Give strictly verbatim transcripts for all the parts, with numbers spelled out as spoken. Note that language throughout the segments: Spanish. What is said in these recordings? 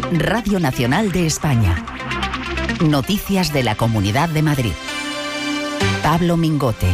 Radio Nacional de España. Noticias de la Comunidad de Madrid. Pablo Mingote.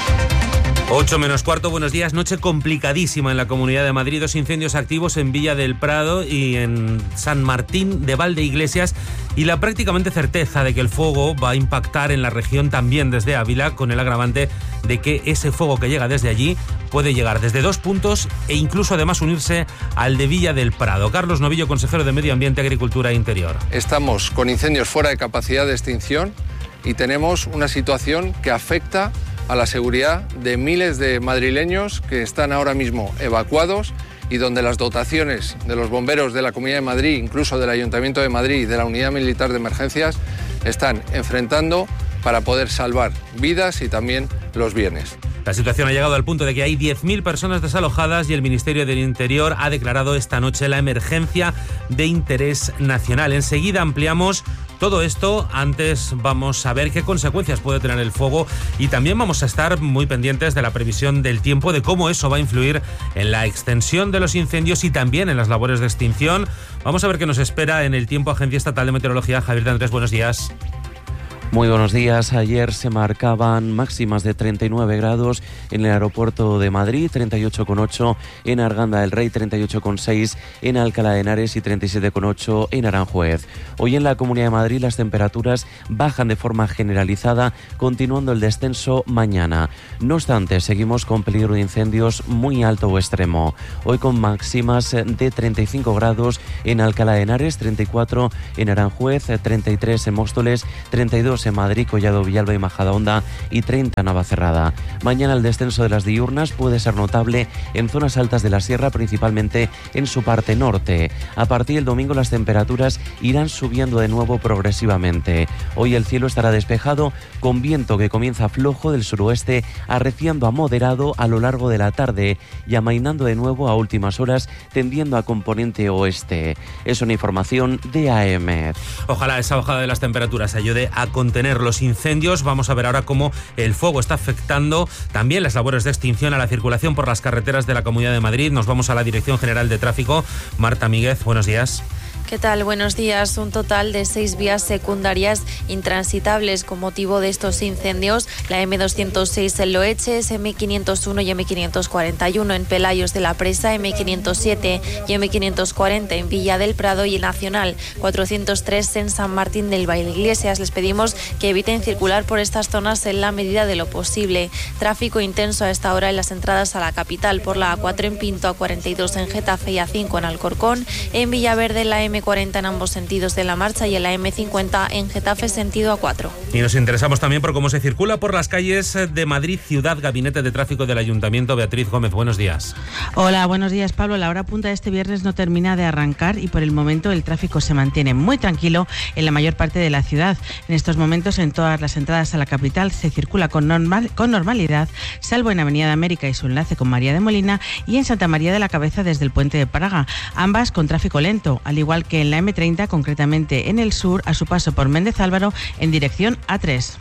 ocho menos cuarto, buenos días. Noche complicadísima en la Comunidad de Madrid. Dos incendios activos en Villa del Prado y en San Martín de Valdeiglesias, y la prácticamente certeza de que el fuego va a impactar en la región también desde Ávila, con el agravante de que ese fuego que llega desde allí puede llegar desde dos puntos e incluso además unirse al de Villa del Prado. Carlos Novillo, consejero de Medio Ambiente, Agricultura e Interior. Estamos con incendios fuera de capacidad de extinción y tenemos una situación que afecta a la seguridad de miles de madrileños que están ahora mismo evacuados y donde las dotaciones de los bomberos de la Comunidad de Madrid, incluso del Ayuntamiento de Madrid y de la Unidad Militar de Emergencias, están enfrentando para poder salvar vidas y también los bienes. La situación ha llegado al punto de que hay diez mil personas desalojadas y el Ministerio del Interior ha declarado esta noche la emergencia de interés nacional. Enseguida ampliamos todo esto. Antes vamos a ver qué consecuencias puede tener el fuego y también vamos a estar muy pendientes de la previsión del tiempo, de cómo eso va a influir en la extensión de los incendios y también en las labores de extinción. Vamos a ver qué nos espera en el tiempo. Agencia Estatal de Meteorología, Javier de Andrés, buenos días. Muy buenos días. Ayer se marcaban máximas de treinta y nueve grados en el aeropuerto de Madrid, treinta y ocho coma ocho en Arganda del Rey, treinta y ocho coma seis en Alcalá de Henares y treinta y siete coma ocho en Aranjuez. Hoy en la Comunidad de Madrid las temperaturas bajan de forma generalizada, continuando el descenso mañana. No obstante, seguimos con peligro de incendios muy alto o extremo. Hoy con máximas de treinta y cinco grados en Alcalá de Henares, treinta y cuatro en Aranjuez, treinta y tres en Móstoles, treinta y dos en Madrid, Collado Villalba y Majadahonda y treinta en Navacerrada. Mañana el descenso de las diurnas puede ser notable en zonas altas de la sierra, principalmente en su parte norte. A partir del domingo las temperaturas irán subiendo de nuevo progresivamente. Hoy el cielo estará despejado con viento que comienza flojo del suroeste, arreciando a moderado a lo largo de la tarde y amainando de nuevo a últimas horas, tendiendo a componente oeste. Es una información de A M. Ojalá esa bajada de las temperaturas ayude a contener los incendios. Vamos a ver ahora cómo el fuego está afectando también las labores de extinción a la circulación por las carreteras de la Comunidad de Madrid. Nos vamos a la Dirección General de Tráfico. Marta Míguez, buenos días. ¿Qué tal? Buenos días. Un total de seis vías secundarias intransitables con motivo de estos incendios. La eme doscientos seis en Loeches, eme quinientos uno y eme quinientos cuarenta y uno en Pelayos de la Presa, eme quinientos siete y eme quinientos cuarenta en Villa del Prado y el Nacional cuatrocientos tres en San Martín del Valdeiglesias. Les pedimos que eviten circular por estas zonas en la medida de lo posible. Tráfico intenso a esta hora en las entradas a la capital por la A cuatro en Pinto, A cuarenta y dos en Getafe y A cinco en Alcorcón, en Villaverde la eme cuarenta en ambos sentidos de la marcha y en la eme cincuenta en Getafe sentido A cuatro. Y nos interesamos también por cómo se circula por las calles de Madrid Ciudad. Gabinete de Tráfico del Ayuntamiento, Beatriz Gómez, buenos días. Hola, buenos días, Pablo. La hora punta de este viernes no termina de arrancar y por el momento el tráfico se mantiene muy tranquilo en la mayor parte de la ciudad. En estos momentos en todas las entradas a la capital se circula con, normal, con normalidad, salvo en Avenida de América y su enlace con María de Molina y en Santa María de la Cabeza desde el Puente de Praga, ambas con tráfico lento, al igual que en la eme treinta, concretamente en el sur, a su paso por Méndez Álvaro en dirección A tres.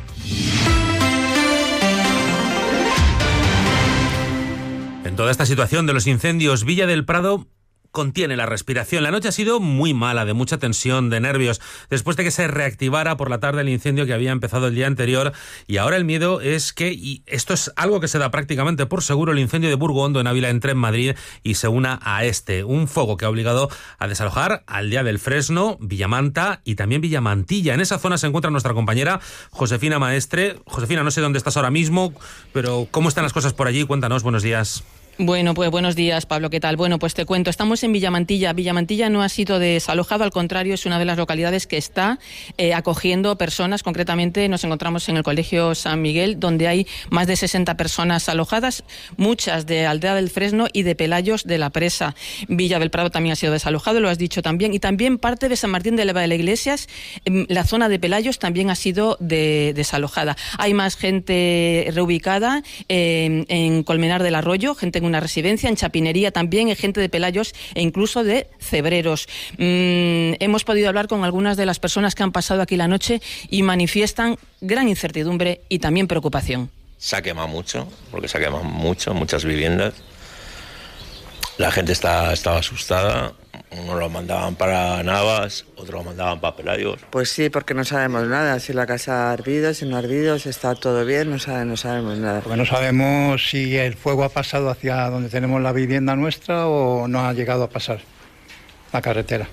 En toda esta situación de los incendios, Villa del Prado contiene la respiración. La noche ha sido muy mala, de mucha tensión, de nervios, después de que se reactivara por la tarde el incendio que había empezado el día anterior, y ahora el miedo es que, y esto es algo que se da prácticamente por seguro, el incendio de Burgo Hondo en Ávila entre en Madrid y se una a este. Un fuego que ha obligado a desalojar Aldea del Fresno, Villamanta y también Villamantilla. En esa zona se encuentra nuestra compañera Josefina Maestre. Josefina, no sé dónde estás ahora mismo, pero ¿cómo están las cosas por allí? Cuéntanos, buenos días. Bueno, pues buenos días, Pablo, ¿qué tal? Bueno, pues te cuento, estamos en Villamantilla. Villamantilla no ha sido desalojado, al contrario, es una de las localidades que está eh, acogiendo personas. Concretamente nos encontramos en el Colegio San Miguel, donde hay más de sesenta personas alojadas, muchas de Aldea del Fresno y de Pelayos de la Presa. Villa del Prado también ha sido desalojado, lo has dicho también, y también parte de San Martín de la Iglesias, la zona de Pelayos también ha sido de, desalojada. Hay más gente reubicada eh, en Colmenar del Arroyo, gente en una residencia, en Chapinería también, en gente de Pelayos e incluso de Cebreros. Mm, hemos podido hablar con algunas de las personas que han pasado aquí la noche y manifiestan gran incertidumbre y también preocupación. Se ha quemado mucho, porque se ha quemado mucho, muchas viviendas. La gente está, estaba asustada, Unos los mandaban para Navas, otros los mandaban para Pelayos. Pues sí, porque no sabemos nada, si la casa ha ardido, si no ha ardido, si está todo bien, no, sabe, no sabemos nada. Porque no sabemos si el fuego ha pasado hacia donde tenemos la vivienda nuestra o no ha llegado a pasar la carretera.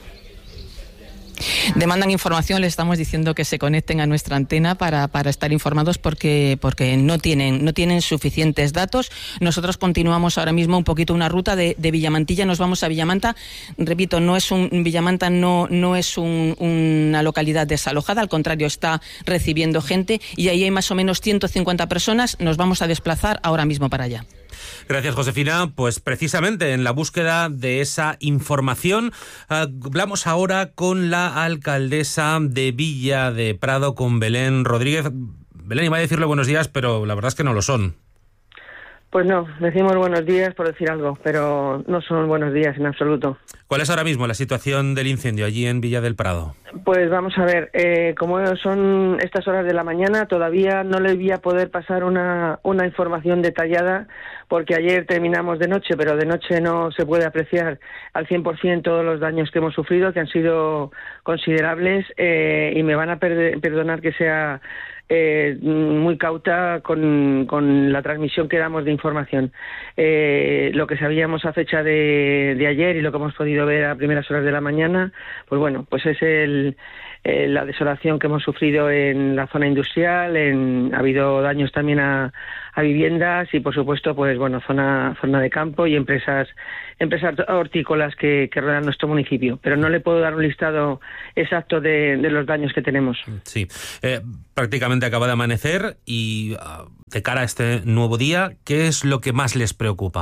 Demandan información, les estamos diciendo que se conecten a nuestra antena para, para estar informados porque, porque no tienen, no tienen suficientes datos. Nosotros continuamos ahora mismo un poquito una ruta de, de Villamantilla, nos vamos a Villamanta. Repito, no es un, Villamanta no, no es un, una localidad desalojada, al contrario, está recibiendo gente y ahí hay más o menos ciento cincuenta personas. Nos vamos a desplazar ahora mismo para allá. Gracias, Josefina. Pues precisamente en la búsqueda de esa información, hablamos ahora con la alcaldesa de Villa de Prado, con Belén Rodríguez. Belén, iba a decirle buenos días, pero la verdad es que no lo son. Pues no, decimos buenos días por decir algo, pero no son buenos días en absoluto. ¿Cuál es ahora mismo la situación del incendio allí en Villa del Prado? Pues vamos a ver, eh, como son estas horas de la mañana, todavía no le voy a poder pasar una, una información detallada, porque ayer terminamos de noche, pero de noche no se puede apreciar al cien por ciento todos los daños que hemos sufrido, que han sido considerables, eh, y me van a per- perdonar que sea Eh, muy cauta con, con la transmisión que damos de información. Eh, lo que sabíamos a fecha de, de ayer y lo que hemos podido ver a primeras horas de la mañana, pues bueno, pues es el, eh, la desolación que hemos sufrido en la zona industrial, en, ha habido daños también a, a viviendas y por supuesto pues bueno, zona, zona de campo y empresas empresas hortícolas que, que rodean nuestro municipio, pero no le puedo dar un listado exacto de, de los daños que tenemos. Sí, eh, prácticamente acaba de amanecer y uh, de cara a este nuevo día, ¿qué es lo que más les preocupa?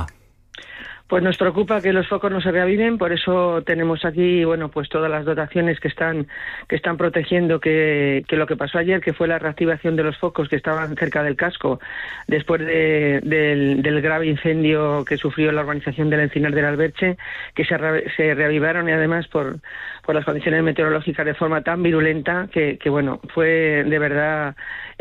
Pues nos preocupa que los focos no se reaviven, por eso tenemos aquí, bueno, pues todas las dotaciones que están que están protegiendo que, que lo que pasó ayer, que fue la reactivación de los focos que estaban cerca del casco, después de, del, del grave incendio que sufrió la urbanización del Encinar del Alberche, que se, re, se reavivaron y además por, por las condiciones meteorológicas de forma tan virulenta que, que bueno, fue de verdad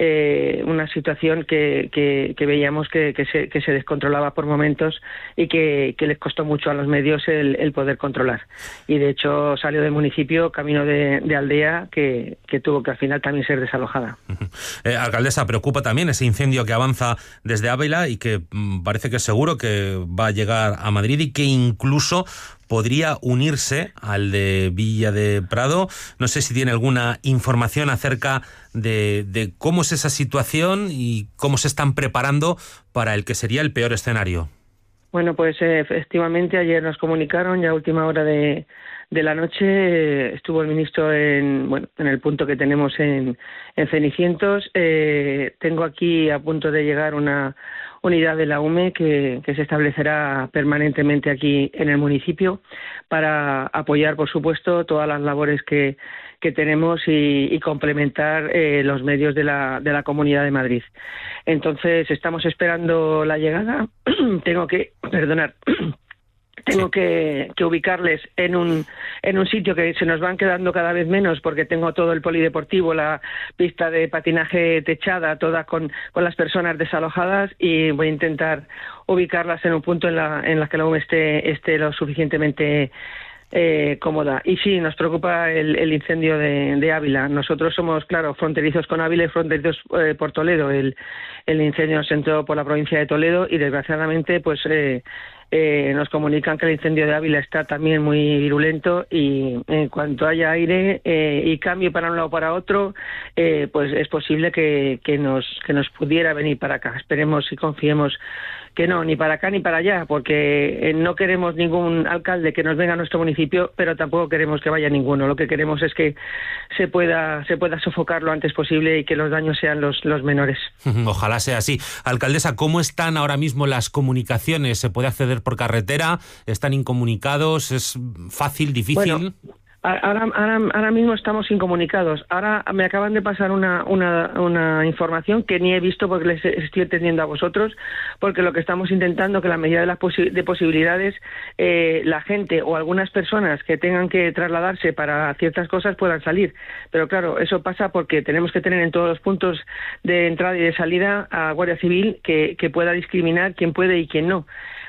eh, una situación que, que, que veíamos que, que, se, que se descontrolaba por momentos y que que les costó mucho a los medios el, el poder controlar. Y de hecho salió del municipio camino de, de aldea que, que tuvo que al final también ser desalojada. Uh-huh. Eh, alcaldesa, preocupa también ese incendio que avanza desde Ávila y que mmm, parece que es seguro que va a llegar a Madrid y que incluso podría unirse al de Villa de Prado. No sé si tiene alguna información acerca de, de cómo es esa situación y cómo se están preparando para el que sería el peor escenario. Bueno, pues eh, efectivamente ayer nos comunicaron, ya a última hora de, de la noche, eh, estuvo el ministro en, bueno, en el punto que tenemos en, en Cenicientos. Eh, tengo aquí a punto de llegar una unidad de la U M E que, que se establecerá permanentemente aquí en el municipio para apoyar, por supuesto, todas las labores que, que tenemos y, y complementar eh, los medios de la, de la Comunidad de Madrid. Entonces, estamos esperando la llegada. Tengo que, perdonar, tengo que, que ubicarles en un en un sitio que se nos van quedando cada vez menos porque tengo todo el polideportivo, la pista de patinaje techada, toda con, con las personas desalojadas y voy a intentar ubicarlas en un punto en la en la que la U M E esté, esté lo suficientemente Eh, cómoda. Y sí, nos preocupa el, el incendio de, de Ávila. Nosotros somos, claro, fronterizos con Ávila y fronterizos eh, por Toledo. El, el incendio nos entró por la provincia de Toledo y desgraciadamente pues eh, eh, nos comunican que el incendio de Ávila está también muy virulento y en cuanto haya aire eh, y cambio para un lado o para otro, eh, pues es posible que, que, nos, que nos pudiera venir para acá. Esperemos y confiemos que no, ni para acá ni para allá, porque no queremos ningún alcalde que nos venga a nuestro municipio, pero tampoco queremos que vaya ninguno. Lo que queremos es que se pueda se pueda sofocar lo antes posible y que los daños sean los, los menores. Ojalá sea así. Alcaldesa, ¿cómo están ahora mismo las comunicaciones? ¿Se puede acceder por carretera? ¿Están incomunicados? ¿Es fácil, difícil? Bueno, Ahora, ahora, ahora mismo estamos incomunicados. Ahora me acaban de pasar una, una, una información que ni he visto porque les estoy atendiendo a vosotros, porque lo que estamos intentando que la medida de las posi- de posibilidades eh, la gente o algunas personas que tengan que trasladarse para ciertas cosas puedan salir. Pero claro, eso pasa porque tenemos que tener en todos los puntos de entrada y de salida a Guardia Civil que, que pueda discriminar quién puede y quién no.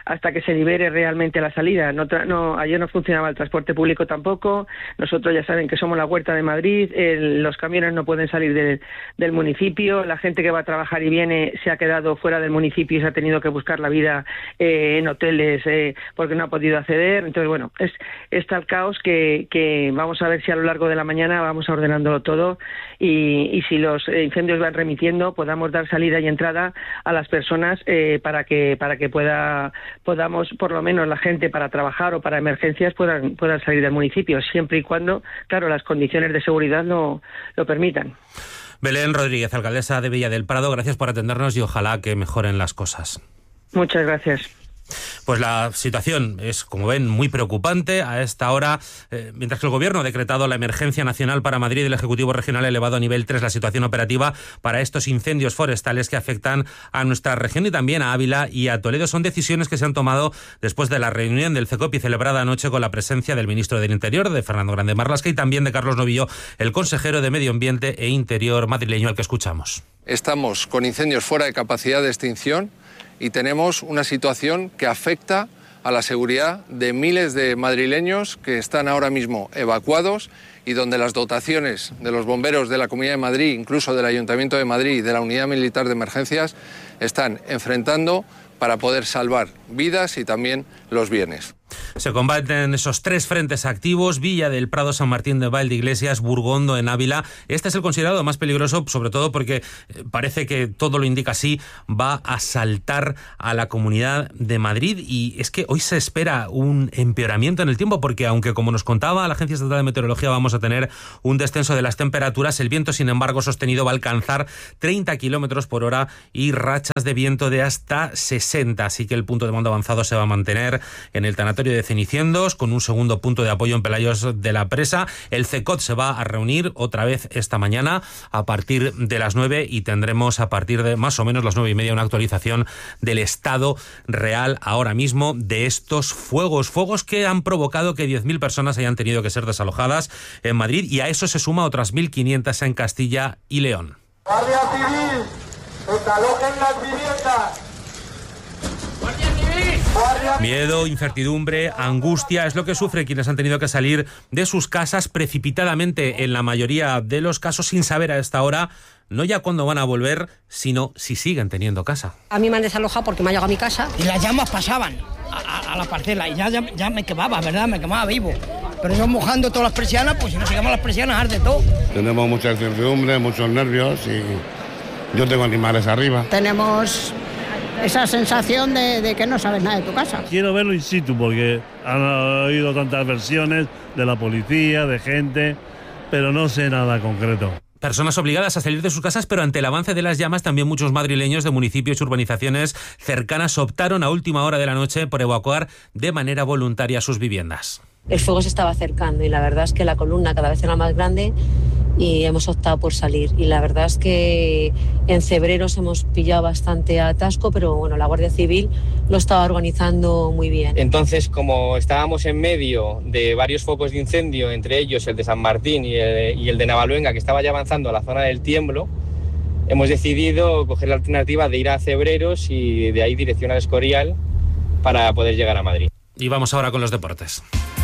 hasta que se libere realmente la salida. No, no, ayer no funcionaba el transporte público tampoco. Nosotros ya saben que somos la Huerta de Madrid, el, los camiones no pueden salir de, del municipio, la gente que va a trabajar y viene se ha quedado fuera del municipio y se ha tenido que buscar la vida eh, en hoteles eh, porque no ha podido acceder. Entonces, bueno, es, es tal caos que, que vamos a ver si a lo largo de la mañana vamos ordenándolo todo y, y si los incendios van remitiendo, podamos dar salida y entrada a las personas eh, para que para que pueda podamos, por lo menos la gente para trabajar o para emergencias puedan, puedan salir del municipio, siempre y cuando, claro, las condiciones de seguridad lo, lo permitan. Belén Rodríguez, alcaldesa de Villa del Prado, gracias por atendernos y ojalá que mejoren las cosas. Muchas gracias. Pues la situación es, como ven, muy preocupante a esta hora. Eh, mientras que el Gobierno ha decretado la emergencia nacional para Madrid, el Ejecutivo Regional ha elevado a nivel tres la situación operativa para estos incendios forestales que afectan a nuestra región y también a Ávila y a Toledo. Son decisiones que se han tomado después de la reunión del CECOPI celebrada anoche con la presencia del ministro del Interior, de Fernando Grande Marlaska, y también de Carlos Novillo, el consejero de Medio Ambiente e Interior madrileño, al que escuchamos. Estamos con incendios fuera de capacidad de extinción y tenemos una situación que afecta a la seguridad de miles de madrileños que están ahora mismo evacuados y donde las dotaciones de los bomberos de la Comunidad de Madrid, incluso del Ayuntamiento de Madrid y de la Unidad Militar de Emergencias, están enfrentando para poder salvar vidas y también los bienes. Se combaten esos tres frentes activos: Villa del Prado, San Martín de Valdeiglesias, Burgondo en Ávila. Este es el considerado más peligroso, sobre todo porque parece que todo lo indica así, va a saltar a la Comunidad de Madrid. Y es que hoy se espera un empeoramiento en el tiempo, porque aunque, como nos contaba la Agencia Estatal de Meteorología, vamos a tener un descenso de las temperaturas, el viento, sin embargo, sostenido va a alcanzar treinta kilómetros por hora y rachas de viento de hasta sesenta. Así que el punto de mando avanzado se va a mantener en el tanatorio de Ceniciendos, con un segundo punto de apoyo en Pelayos de la Presa. El CECOT se va a reunir otra vez esta mañana a partir de las nueve y tendremos a partir de más o menos las nueve y media una actualización del estado real ahora mismo de estos fuegos. Fuegos que han provocado que diez mil personas hayan tenido que ser desalojadas en Madrid, y a eso se suma otras mil quinientas en Castilla y León. Guardia Civil, desalojen las viviendas. Miedo, incertidumbre, angustia es lo que sufren quienes han tenido que salir de sus casas precipitadamente, en la mayoría de los casos, sin saber a esta hora no ya cuándo van a volver, sino si siguen teniendo casa. A mí me han desalojado porque me ha llegado a mi casa y las llamas pasaban a, a, a la parcela y ya, ya, ya me quemaba, ¿verdad? Me quemaba vivo. Pero yo mojando todas las persianas, pues si no se queman las persianas, arde todo. Tenemos mucha incertidumbre, muchos nervios y yo tengo animales arriba. Tenemos esa sensación de, de que no sabes nada de tu casa. Quiero verlo in situ porque han oído tantas versiones de la policía, de gente, pero no sé nada concreto. Personas obligadas a salir de sus casas, pero ante el avance de las llamas también muchos madrileños de municipios y urbanizaciones cercanas optaron a última hora de la noche por evacuar de manera voluntaria sus viviendas. El fuego se estaba acercando y la verdad es que la columna cada vez era más grande y hemos optado por salir. Y la verdad es que en Cebreros hemos pillado bastante atasco, pero bueno, la Guardia Civil lo estaba organizando muy bien. Entonces, como estábamos en medio de varios focos de incendio, entre ellos el de San Martín y el, y el de Navaluenga, que estaba ya avanzando a la zona del Tiemblo, hemos decidido coger la alternativa de ir a Cebreros y de ahí dirección al Escorial para poder llegar a Madrid. Y vamos ahora con los deportes.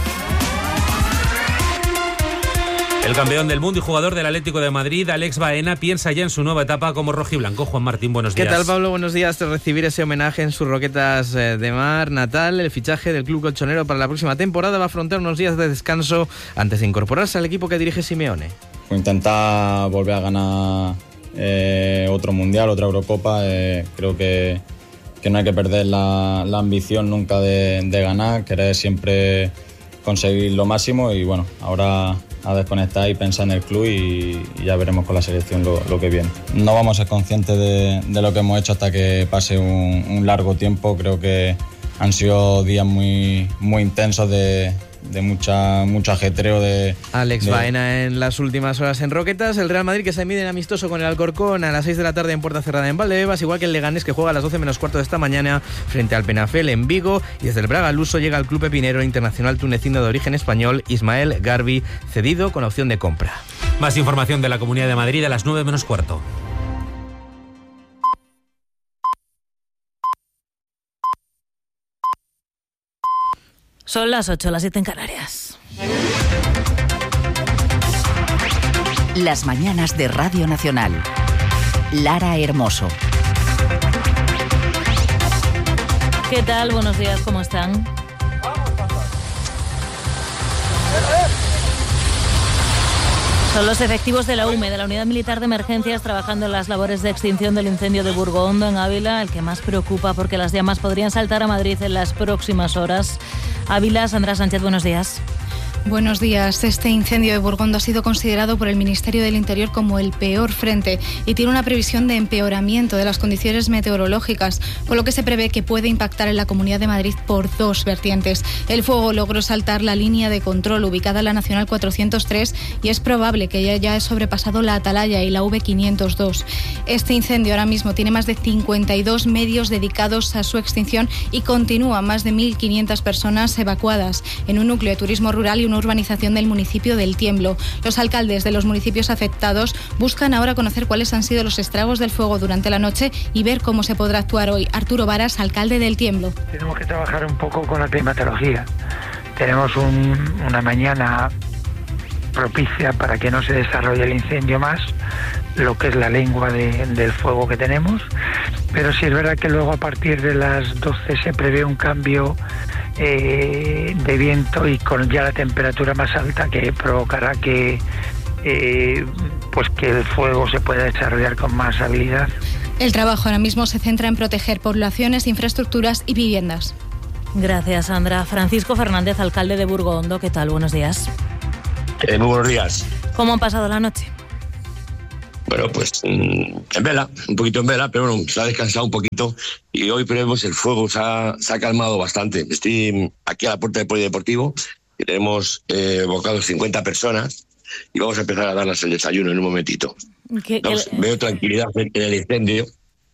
El campeón del mundo y jugador del Atlético de Madrid, Alex Baena, piensa ya en su nueva etapa como rojiblanco. Juan Martín, buenos días. ¿Qué tal, Pablo? Buenos días. Tras recibir ese homenaje en sus Roquetas de Mar natal, el fichaje del club colchonero para la próxima temporada va a afrontar unos días de descanso antes de incorporarse al equipo que dirige Simeone. Intentar volver a ganar eh, otro Mundial, otra Eurocopa. Eh, creo que, que no hay que perder la, la ambición nunca de, de ganar, querer siempre conseguir lo máximo y bueno, ahora a desconectar y pensar en el club y, y ya veremos con la selección lo, lo que viene. No vamos a ser conscientes de, de lo que hemos hecho hasta que pase un, un largo tiempo. Creo que han sido días muy, muy intensos de, de mucha, mucho ajetreo de... Alex de... Baena en las últimas horas en Roquetas. El Real Madrid que se mide en amistoso con el Alcorcón a las seis de la tarde en Puerta Cerrada en Valdebebas, igual que el Leganés que juega a las doce menos cuarto de esta mañana frente al Penafel en Vigo, y desde el Braga Luso llega al club pepinero internacional tunecino de origen español Ismael Garbi, cedido con opción de compra. Más información de la Comunidad de Madrid a las nueve menos cuarto. Son las ocho, las siete en Canarias. Las mañanas de Radio Nacional. Lara Hermoso. ¿Qué tal? Buenos días, ¿cómo están? Son los efectivos de la U M E, de la Unidad Militar de Emergencias, trabajando en las labores de extinción del incendio de Burgoondo, en Ávila, el que más preocupa porque las llamas podrían saltar a Madrid en las próximas horas. Ávila, Sandra Sánchez, buenos días. Buenos días. Este incendio de Burgondo ha sido considerado por el Ministerio del Interior como el peor frente y tiene una previsión de empeoramiento de las condiciones meteorológicas, con lo que se prevé que puede impactar en la Comunidad de Madrid por dos vertientes. El fuego logró saltar la línea de control ubicada en la Nacional cuatrocientos tres y es probable que ya haya sobrepasado la Atalaya y la V quinientos dos. Este incendio ahora mismo tiene más de cincuenta y dos medios dedicados a su extinción y continúa más de mil quinientas personas evacuadas en un núcleo de turismo rural y un urbanización del municipio del Tiemblo. Los alcaldes de los municipios afectados buscan ahora conocer cuáles han sido los estragos del fuego durante la noche y ver cómo se podrá actuar hoy. Arturo Varas, alcalde del Tiemblo. Tenemos que trabajar un poco con la climatología. Tenemos un, una mañana propicia para que no se desarrolle el incendio más, lo que es la lengua de, del fuego que tenemos, pero sí es verdad que luego a partir de las doce se prevé un cambio Eh, de viento y con ya la temperatura más alta que provocará que eh, pues que el fuego se pueda desarrollar con más habilidad. El trabajo ahora mismo se centra en proteger poblaciones, infraestructuras y viviendas. Gracias, Sandra. Francisco Fernández, alcalde de Burgoondo, ¿qué tal? Buenos días. Eh, muy buenos días. ¿Cómo han pasado la noche? Bueno, pues en vela, un poquito en vela, pero bueno, se ha descansado un poquito y hoy pues, el fuego se ha, se ha calmado bastante. Estoy aquí a la puerta del polideportivo y tenemos eh, bocados cincuenta personas y vamos a empezar a darles el desayuno en un momentito. ¿Qué, vamos, qué, veo tranquilidad en el incendio.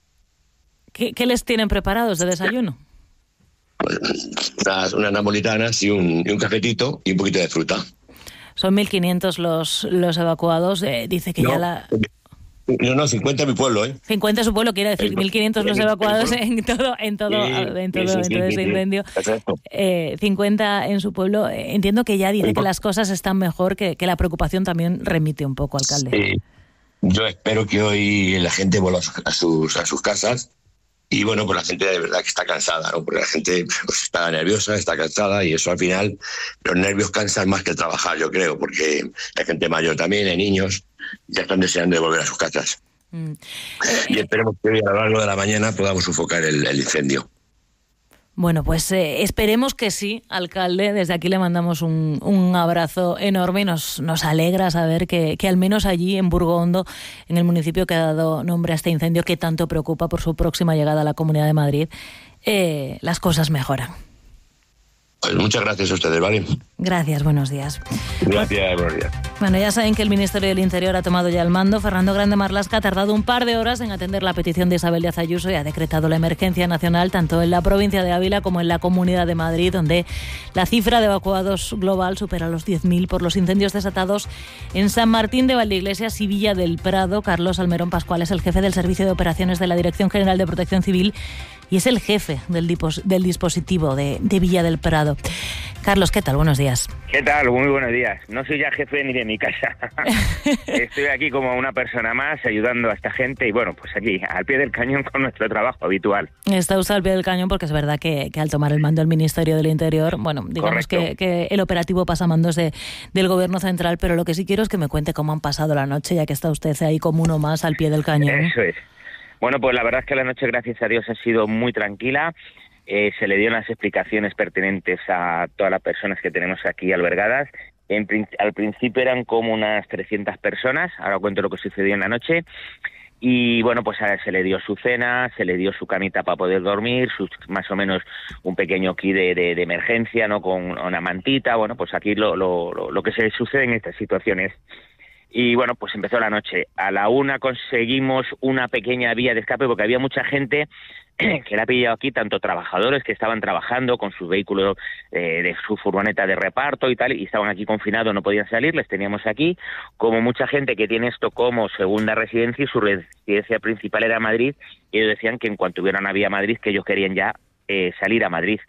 ¿Qué, qué les tienen preparados de desayuno? Pues, unas, unas napolitanas y un, y un cafetito y un poquito de fruta. Son mil quinientos los, los evacuados. Eh, dice que no, ya la... No, no, cincuenta en mi pueblo, ¿eh? cincuenta su pueblo, quiere decir, mil quinientos los evacuados en todo en todo, sí, en todo, sí, sí, en todo sí, ese sí, incendio. Eh, cincuenta en su pueblo. Entiendo que ya dice que las cosas están mejor, que, que la preocupación también remite un poco, alcalde. Sí. Yo espero que hoy la gente vuelva a sus, a sus casas. Y bueno, pues la gente de verdad que está cansada, ¿no? Porque la gente pues, está nerviosa, está cansada y eso al final, los nervios cansan más que el trabajar, yo creo, porque hay gente mayor también, hay niños, ya están deseando de volver a sus casas. Mm. Y esperemos que hoy a lo largo de la mañana podamos sofocar el, el incendio. Bueno, pues eh, esperemos que sí, alcalde. Desde aquí le mandamos un, un abrazo enorme y nos, nos alegra saber que, que al menos allí en Burgoondo, en el municipio que ha dado nombre a este incendio que tanto preocupa por su próxima llegada a la Comunidad de Madrid, eh, las cosas mejoran. Pues muchas gracias a ustedes, ¿vale? Gracias, buenos días. Gracias, buenos días. Bueno, ya saben que el Ministerio del Interior ha tomado ya el mando. Fernando Grande Marlaska ha tardado un par de horas en atender la petición de Isabel Díaz Ayuso y ha decretado la emergencia nacional tanto en la provincia de Ávila como en la Comunidad de Madrid, donde la cifra de evacuados global supera los diez mil por los incendios desatados en San Martín de Valdeiglesias y Villa del Prado. Carlos Almerón Pascual es el jefe del Servicio de Operaciones de la Dirección General de Protección Civil y es el jefe del, dipos, del dispositivo de, de Villa del Prado. Carlos, ¿qué tal? Buenos días. ¿Qué tal? Muy buenos días. No soy ya jefe ni de mi casa. Estoy aquí como una persona más ayudando a esta gente y bueno, pues aquí, al pie del cañón con nuestro trabajo habitual. Está usted al pie del cañón porque es verdad que, que al tomar el mando el Ministerio del Interior, bueno, digamos que, que el operativo pasa a mandos de, del Gobierno Central, pero lo que sí quiero es que me cuente cómo han pasado la noche, ya que está usted ahí como uno más al pie del cañón. Eso es. Bueno, pues la verdad es que la noche, gracias a Dios, ha sido muy tranquila. Eh, se le dieron las explicaciones pertinentes a todas las personas que tenemos aquí albergadas. En, al principio eran como unas trescientas personas, ahora cuento lo que sucedió en la noche. Y bueno, pues a, se le dio su cena, se le dio su camita para poder dormir, sus, más o menos un pequeño kit de, de, de emergencia, ¿no? Con una mantita. Bueno, pues aquí lo, lo, lo, lo que se sucede en estas situaciones. Y bueno, pues empezó la noche. A la una conseguimos una pequeña vía de escape porque había mucha gente que la ha pillado aquí, tanto trabajadores que estaban trabajando con sus vehículos eh, de su furgoneta de reparto y tal, y estaban aquí confinados, no podían salir, les teníamos aquí, como mucha gente que tiene esto como segunda residencia y su residencia principal era Madrid, y ellos decían que en cuanto hubiera una vía a Madrid, que ellos querían ya eh, salir a Madrid.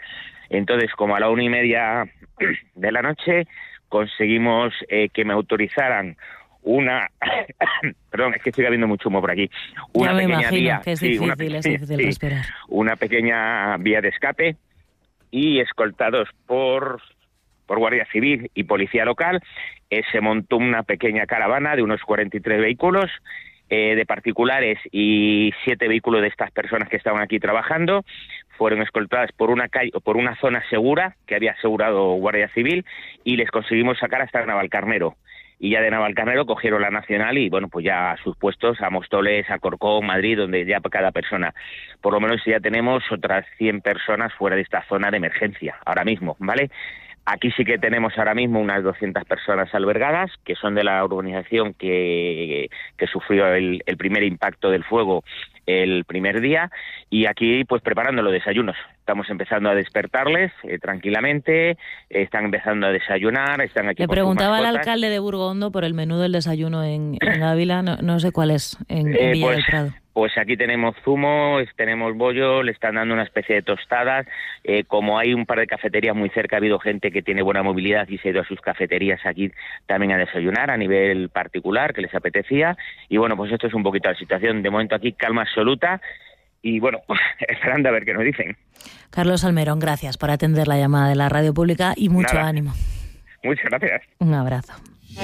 Entonces, como a la una y media de la noche, conseguimos eh, que me autorizaran una... Perdón, es que sigue habiendo mucho humo por aquí. Una ya me pequeña imagino vía, que es sí, difícil, una, es sí, difícil sí, respirar. una pequeña vía de escape y escoltados por... por Guardia Civil y Policía Local, eh, se montó una pequeña caravana de unos cuarenta y tres vehículos eh, de particulares y siete vehículos de estas personas que estaban aquí trabajando. Fueron escoltadas por una calle, por una zona segura que había asegurado Guardia Civil y les conseguimos sacar hasta Navalcarnero. Y ya de Navalcarnero cogieron la Nacional y, bueno, pues ya a sus puestos, a Móstoles, a Corcón, Madrid, donde ya cada persona. Por lo menos ya tenemos otras cien personas fuera de esta zona de emergencia, ahora mismo, ¿vale? Aquí sí que tenemos ahora mismo unas doscientas personas albergadas, que son de la urbanización que, que sufrió el, el primer impacto del fuego el primer día, y aquí pues preparando los desayunos. Estamos empezando a despertarles eh, tranquilamente, eh, están empezando a desayunar, están aquí. Le con preguntaba sus al mascotas. alcalde de Burgondo por el menú del desayuno en, en Ávila, no, no sé cuál es, en, en Eh, Villa pues, del Prado. Pues aquí tenemos zumo, tenemos bollo, le están dando una especie de tostadas. Eh, como hay un par de cafeterías muy cerca, ha habido gente que tiene buena movilidad y se ha ido a sus cafeterías aquí también a desayunar a nivel particular, que les apetecía. Y bueno, pues esto es un poquito la situación. De momento aquí calma absoluta y bueno, esperando a ver qué nos dicen. Carlos Almerón, gracias por atender la llamada de la radio pública y mucho Nada. ánimo. Muchas gracias. Un abrazo.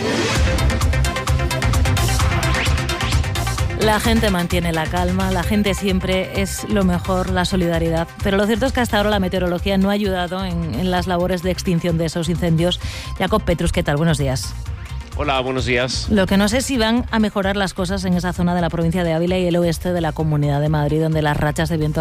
La gente mantiene la calma, la gente siempre es lo mejor, la solidaridad. Pero lo cierto es que hasta ahora la meteorología no ha ayudado en, en las labores de extinción de esos incendios. Jacob Petrus, ¿qué tal? Buenos días. Hola, buenos días. Lo que no sé es si van a mejorar las cosas en esa zona de la provincia de Ávila y el oeste de la Comunidad de Madrid, donde las rachas de viento